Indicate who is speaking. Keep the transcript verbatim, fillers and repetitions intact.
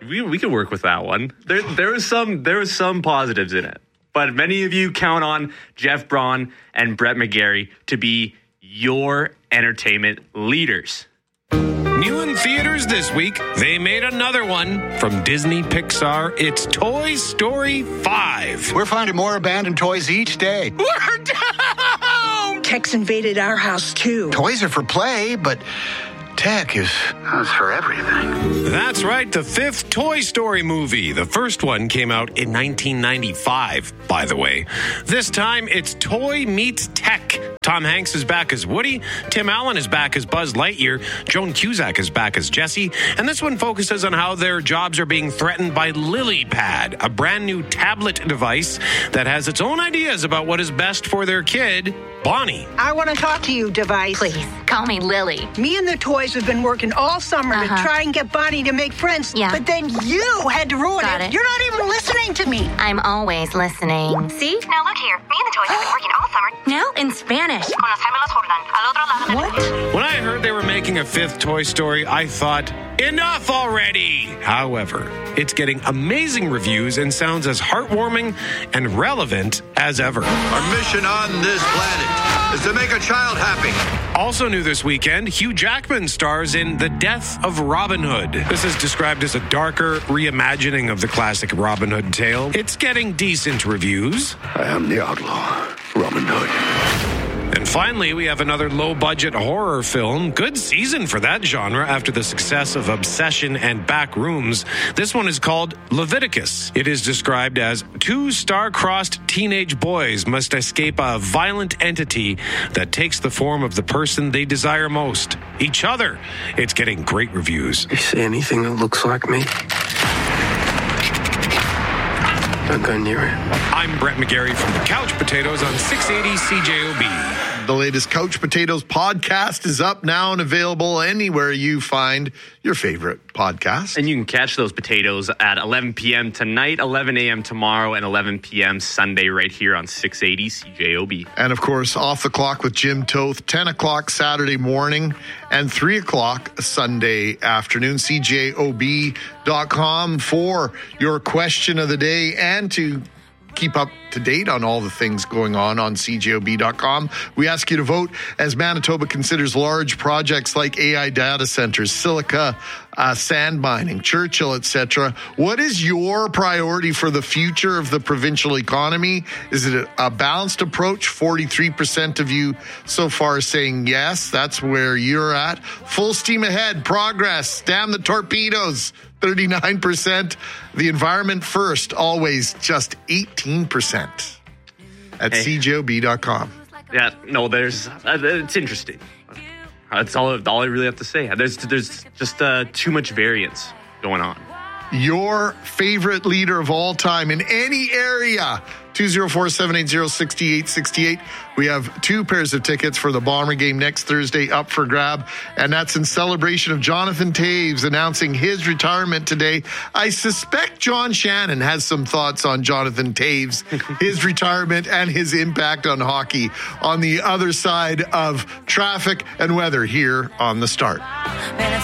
Speaker 1: we we could work with that one. There there was some there was some positives in it, but many of you count on Jeff Braun and Brett McGarry to be your entertainment leaders.
Speaker 2: New in theaters this week, they made another one from Disney Pixar. It's Toy Story five.
Speaker 3: We're finding more abandoned toys each day.
Speaker 2: We're down!
Speaker 4: Tech's invaded our house, too.
Speaker 3: Toys are for play, but tech is, is for everything.
Speaker 2: That's right, the fifth Toy Story movie. The first one came out in nineteen ninety-five, by the way. This time, it's Toy Meets Tech. Tom Hanks is back as Woody, Tim Allen is back as Buzz Lightyear, Joan Cusack is back as Jessie, and this one focuses on how their jobs are being threatened by LilyPad, a brand new tablet device that has its own ideas about what is best for their kid, Bonnie.
Speaker 4: I want to talk to you, device.
Speaker 5: Please, call me Lily.
Speaker 4: Me and the toys have been working all summer
Speaker 5: Uh-huh.
Speaker 4: to try and get Bonnie to make friends.
Speaker 5: Yeah.
Speaker 4: But then you had to ruin
Speaker 5: Got
Speaker 4: it.
Speaker 5: it.
Speaker 4: You're not even listening to me.
Speaker 5: I'm always listening. See?
Speaker 6: Now look here. Me and the toys have been working all summer.
Speaker 5: Now in Spanish.
Speaker 6: Con los gemelos Jordan. Al otro lado.
Speaker 4: What?
Speaker 2: When I heard they were making a fifth Toy Story, I thought, enough already! However, it's getting amazing reviews and sounds as heartwarming and relevant as ever.
Speaker 7: Our mission on this planet is to make a child happy.
Speaker 2: Also new this weekend, Hugh Jackman stars in The Death of Robin Hood. This is described as a darker reimagining of the classic Robin Hood tale. It's getting decent reviews.
Speaker 7: I am the outlaw, Robin Hood.
Speaker 2: And finally, we have another low-budget horror film. Good season for that genre after the success of Obsession and Backrooms. This one is called Leviticus. It is described as two star-crossed teenage boys must escape a violent entity that takes the form of the person they desire most, each other. It's getting great reviews.
Speaker 8: You see anything that looks like me? Don't go near it.
Speaker 2: I'm Brett McGarry from the Couch Potatoes on six eighty C J O B.
Speaker 9: The latest Couch Potatoes podcast is up now and available anywhere you find your favorite podcast.
Speaker 1: And you can catch those potatoes at eleven p.m. tonight, eleven a.m. tomorrow, and eleven p.m. Sunday right here on six eighty C J O B.
Speaker 9: And of course, Off the Clock with Jim Toth, ten o'clock Saturday morning and three o'clock Sunday afternoon. C J O B dot com for your question of the day and to keep up to date on all the things going on on C J O B dot com. We ask you to vote as Manitoba considers large projects like A I data centers, silica, uh, sand mining, Churchill, et cetera. What is your priority for the future of the provincial economy? Is it a, a balanced approach? forty-three percent of you so far saying yes. That's where you're at. Full steam ahead. Progress. Damn the torpedoes. thirty-nine percent. The environment first, always just eighteen percent at
Speaker 1: Hey.
Speaker 9: C J O B dot com.
Speaker 1: Yeah, no, there's, uh, it's interesting. That's all, all I really have to say. There's, there's just uh, too much variance going on.
Speaker 9: Your favorite leader of all time in any area. two oh four, seven eight zero, six eight six eight. We have two pairs of tickets for the Bomber game next Thursday up for grab. And that's in celebration of Jonathan Toews announcing his retirement today. I suspect John Shannon has some thoughts on Jonathan Toews, his retirement and his impact on hockey on the other side of traffic and weather here on The Start.